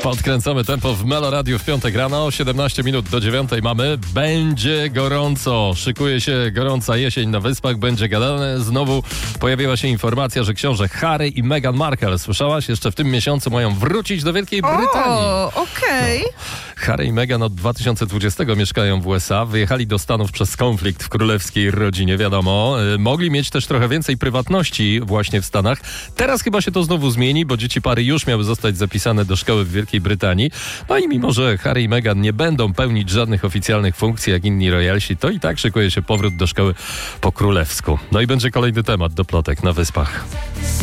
Podkręcamy tempo w Melo Radio w piątek rano, 17 minut do 9 mamy. Będzie gorąco, szykuje się gorąca jesień na Wyspach, będzie gadane. Znowu pojawiła się informacja, że książę Harry i Meghan Markle, słyszałaś? Jeszcze w tym miesiącu mają wrócić do Wielkiej Brytanii. O, okej. No. Harry i Meghan od 2020 mieszkają w USA, wyjechali do Stanów przez konflikt w królewskiej rodzinie, wiadomo. Mogli mieć też trochę więcej prywatności właśnie w Stanach. Teraz chyba się to znowu zmieni, bo dzieci pary już miały zostać zapisane do szkoły w Wielkiej Brytanii. No i mimo, że Harry i Meghan nie będą pełnić żadnych oficjalnych funkcji jak inni royalsi, to i tak szykuje się powrót do szkoły po królewsku. No i będzie kolejny temat do plotek na Wyspach.